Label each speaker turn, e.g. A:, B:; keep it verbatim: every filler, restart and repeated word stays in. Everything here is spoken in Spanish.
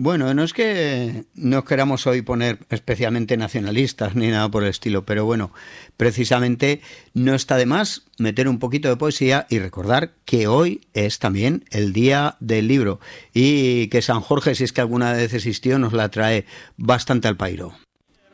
A: Bueno, no es que nos queramos hoy poner especialmente nacionalistas ni nada por el estilo, pero bueno, precisamente no está de más meter un poquito de poesía y recordar que hoy es también el día del libro y que San Jorge, si es que alguna vez existió, nos la trae bastante al pairo.